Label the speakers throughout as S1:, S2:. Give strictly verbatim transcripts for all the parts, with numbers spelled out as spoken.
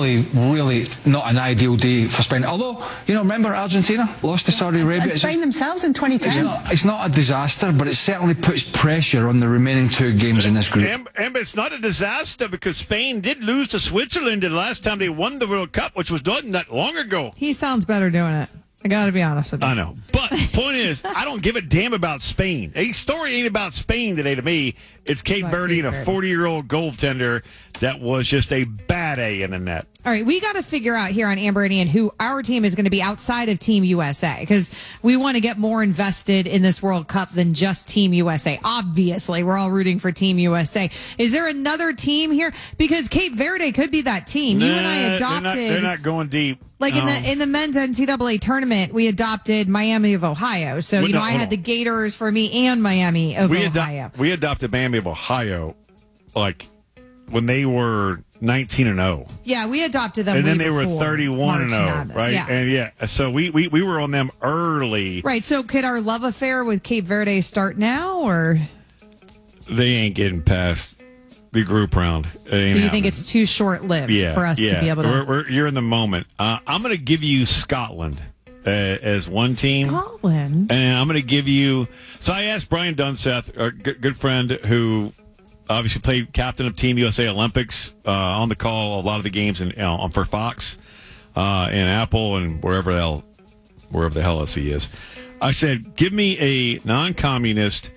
S1: really, really not an ideal day for Spain. Although, you know, remember Argentina lost to Saudi Arabia?
S2: And Spain themselves in twenty ten.
S1: It's not, it's not a disaster, but it certainly puts pressure on the remaining two games in this group.
S3: And, and it's not a disaster because Spain did lose to Switzerland the last time they won the World Cup, which was done not long ago.
S4: He sounds better doing it. I got to be honest with you.
S3: I know. But the point is, I don't give a damn about Spain. A story ain't about Spain today to me. It's Cape Verde and a forty-year-old goaltender that was just a bad A in the net.
S4: All right, we got to figure out here on Amber and Ian who our team is going to be outside of Team U S A because we want to get more invested in this World Cup than just Team U S A. Obviously, we're all rooting for Team U S A. Is there another team here? Because Cape Verde could be that team.
S3: Nah,
S4: you and I adopted.
S3: They're not, they're not going deep.
S4: Like
S3: no.
S4: in the in the men's N C double A tournament, we adopted Miami of Ohio. So,
S3: Wait,
S4: you know,
S3: no,
S4: I
S3: hold
S4: had
S3: on.
S4: the Gators for me and Miami of
S3: we
S4: Ohio.
S3: Ado- we adopted Miami of Ohio, like, when they were nineteen and oh.
S4: Yeah, we adopted them.
S3: And then
S4: way
S3: they were
S4: before
S3: thirty-one and
S4: March
S3: oh,
S4: Madness.
S3: right?
S4: Yeah.
S3: And yeah, so we, we, we were on them early.
S4: Right. So could our love affair with Cape Verde start now, or
S3: They ain't getting past the group round. It ain't
S4: so you
S3: happening.
S4: think it's too short-lived
S3: yeah,
S4: for us
S3: yeah.
S4: to be able to?
S3: We're, we're, you're in the moment. Uh, I'm going to give you Scotland uh, as one team.
S4: Scotland.
S3: And I'm going to give you. So I asked Brian Dunseth, our good, good friend who obviously played captain of Team U S A Olympics, uh, on the call a lot of the games in, you know, on for Fox uh, and Apple and wherever the hell, wherever the hell else he is. I said, give me a non-communist,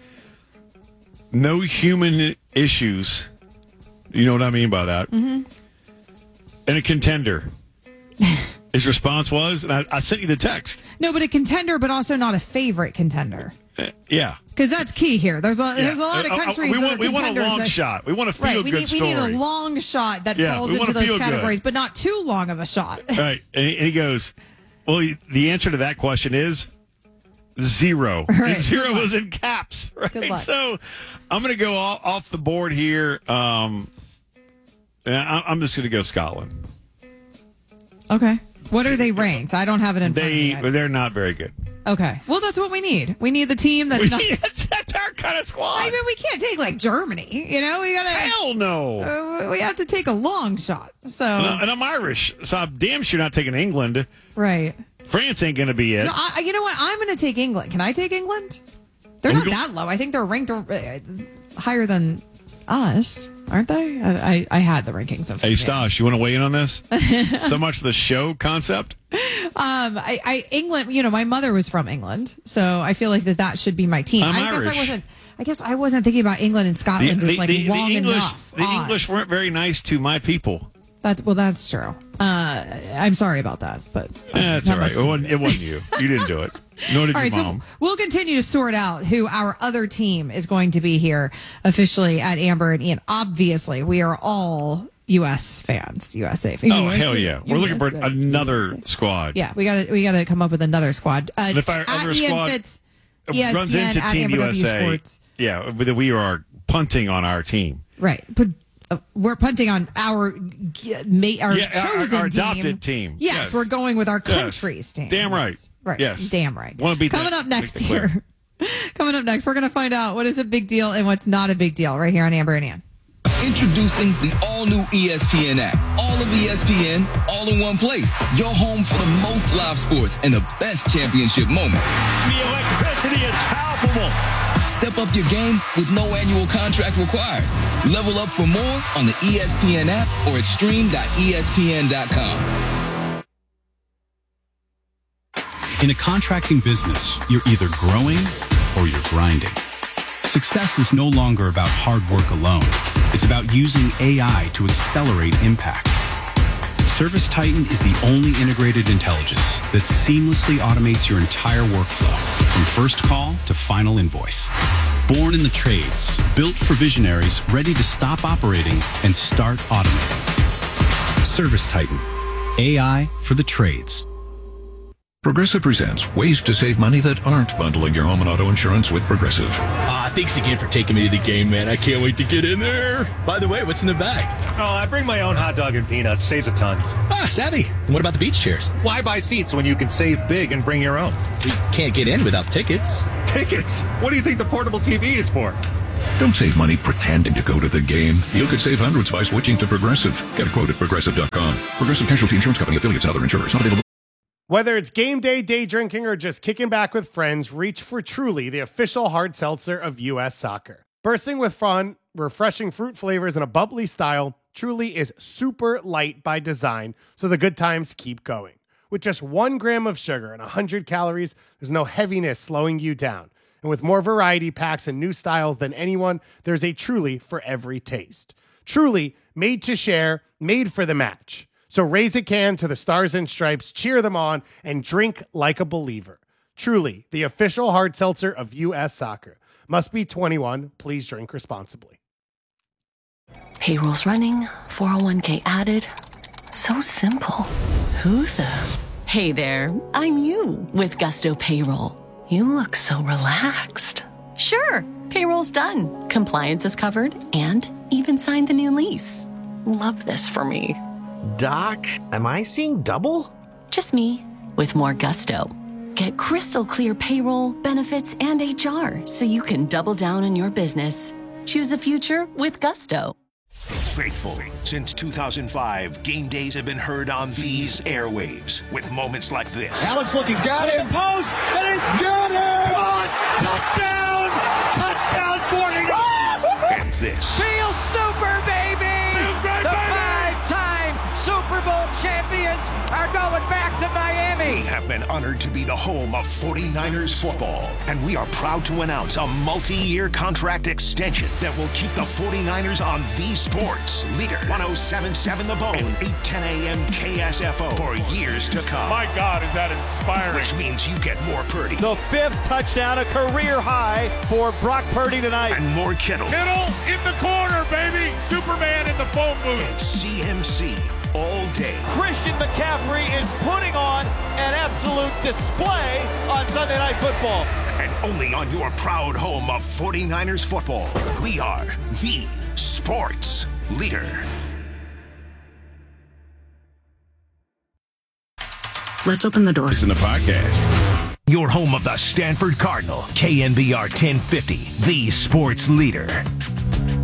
S3: no human issues. You know what I mean by that?
S4: Mm-hmm.
S3: And a contender. His response was, and I, I sent you the text.
S4: No, but a contender, but also not a favorite contender.
S3: Uh, yeah.
S4: Because that's key here. There's a
S3: Yeah.
S4: there's a lot of
S3: Uh, uh,
S4: countries
S3: we
S4: that
S3: want,
S4: are
S3: we want a
S4: contenders
S3: long
S4: that-
S3: shot. We want a feel
S4: Right, we
S3: good
S4: need,
S3: story.
S4: we need a long shot that
S3: Yeah,
S4: falls
S3: we want
S4: into
S3: to
S4: those
S3: feel
S4: categories,
S3: good.
S4: but not too long of a shot.
S3: Right. And he, and he goes, well, the answer to that question is zero.
S4: Right.
S3: Zero
S4: Good luck.
S3: was in caps. Right.
S4: Good luck.
S3: So I'm going to go off, off the board here. Um, and I, I'm just going to go Scotland.
S4: Okay. What are they ranked? I don't have it in
S3: They,
S4: front of me.
S3: they're not very good.
S4: Okay. Well, that's what we need. We need the team that's not.
S3: that's, that's our kind of squad.
S4: I mean, we can't take like Germany. You know, we gotta.
S3: Hell no.
S4: Uh, we have to take a long shot. So.
S3: And I'm Irish, so I'm damn sure not taking England.
S4: Right.
S3: France ain't going to be it.
S4: No, I, you know what? I'm going to take England. Can I take England? They're
S3: Are we
S4: not
S3: go-
S4: that low. I think they're ranked uh, higher than us, aren't they? I, I, I had the rankings of.
S3: Hey, Stosh, you want to weigh in on this? So much for the show concept.
S4: Um, I, I England. You know, my mother was from England, so I feel like that that should be my team.
S3: I'm
S4: I guess
S3: Irish.
S4: I wasn't. I guess I wasn't thinking about England and Scotland as like long
S3: English,
S4: enough.
S3: the English
S4: odds.
S3: weren't very nice to my people.
S4: That's well, that's true. Uh, I'm sorry about that, but
S3: Eh, that's
S4: not
S3: all right.
S4: much-
S3: It wasn't, it wasn't you. You didn't do it. Nor did
S4: All right,
S3: your mom.
S4: so we'll continue to sort out who our other team is going to be here officially at Amber and Ian. Obviously, we are all U S fans, U S A fans.
S3: Oh,
S4: U S A,
S3: hell yeah. We're looking for
S4: U S A,
S3: another
S4: U S A.
S3: squad.
S4: Yeah, we got to we got to come up with another squad. Uh,
S3: And if our
S4: at
S3: other
S4: Ian
S3: squad
S4: Fitz, E S P N,
S3: runs into
S4: at
S3: Team
S4: Amber
S3: U
S4: W
S3: S A,
S4: Sports.
S3: yeah, but we are punting on our team.
S4: Right. But uh, we're punting on our g- ma- our
S3: Yeah, our-
S4: chosen
S3: our
S4: team.
S3: adopted team.
S4: Yes,
S3: Yes.
S4: we're going with our
S3: Yes.
S4: country's team.
S3: Damn right.
S4: Yes. Right.
S3: Yes.
S4: Damn right.
S3: Wanna beat
S4: Coming
S3: the-
S4: up next
S3: make the clear.
S4: here. Coming up next, we're going to find out what is a big deal and what's not a big deal right here on Amber and Ian.
S5: Introducing the all-new E S P N app. All of E S P N, all in one place. Your home for the most live sports and the best championship moments.
S6: The electricity is palpable.
S5: Step up your game with no annual contract required. Level up for more on the E S P N app or at stream dot E S P N dot com.
S7: In a contracting business, you're either growing or you're grinding. Success is no longer about hard work alone. It's about using A I to accelerate impact. ServiceTitan is the only integrated intelligence that seamlessly automates your entire workflow, from first call to final invoice. Born in the trades, built for visionaries ready to stop operating and start automating. ServiceTitan, A I for the trades.
S8: Progressive presents ways to save money that aren't bundling your home and auto insurance with Progressive.
S6: Ah, thanks again for taking me to the game, man. I can't wait to get in there. By the way, what's in the bag?
S9: Oh, I bring my own hot dog and peanuts. Saves a ton.
S6: Ah, savvy. And what about the beach chairs?
S9: Why buy seats when you can save big and bring your own?
S6: We can't get in without tickets.
S9: Tickets? What do you think the portable T V is for?
S8: Don't save money pretending to go to the game. You could save hundreds by switching to Progressive. Get a quote at Progressive dot com. Progressive Casualty Insurance Company, affiliates, and other insurers. Not available.
S2: Whether it's game day, day drinking, or just kicking back with friends, reach for Truly, the official hard seltzer of U S Soccer. Bursting with fun, refreshing fruit flavors, and a bubbly style, Truly is super light by design, so the good times keep going. With just one gram of sugar and one hundred calories, there's no heaviness slowing you down. And with more variety packs and new styles than anyone, there's a Truly for every taste. Truly, made to share, made for the match. So raise a can to the Stars and Stripes, cheer them on, and drink like a believer. Truly, the official hard seltzer of U S Soccer. Must be twenty-one. Please drink responsibly.
S10: Payroll's running, four oh one k added. So simple. Who the? Hey there, I'm you with Gusto Payroll. You look so relaxed. Sure, payroll's done. Compliance is covered and even signed the new lease. Love this for me.
S11: Doc, am I seeing double?
S10: Just me with more gusto. Get crystal clear payroll, benefits, and H R so you can double down on your business. Choose a future with Gusto.
S12: Faithful. Since two thousand five, game days have been heard on these airwaves with moments like this.
S13: Alex looking, got him, post, and it's got him! Touchdown! Touchdown, forty-nine!
S12: And this.
S13: Feel super, baby! Feels great, the baby! Five-time Super Bowl champions are going back to Miami!
S12: We have been honored to be the home of forty-niners football, and we are proud to announce a multi-year contract extension that will keep the forty-niners on the sports leader. one oh seven point seven The Bone and eight ten a.m. K S F O for years to come.
S9: My God, is that inspiring.
S12: Which means you get more Purdy.
S13: The fifth touchdown, a career high for Brock Purdy tonight.
S12: And more Kittle.
S9: Kittle in the corner, baby. Superman in the phone booth.
S12: And C M C all day.
S13: Christian McCaffrey is putting on an absolute display on Sunday Night Football.
S12: And only on your proud home of forty-niners football, we are the sports leader.
S14: Let's open the door.
S12: Listen to the podcast. Your home of the Stanford Cardinal, K N B R ten fifty, the sports leader.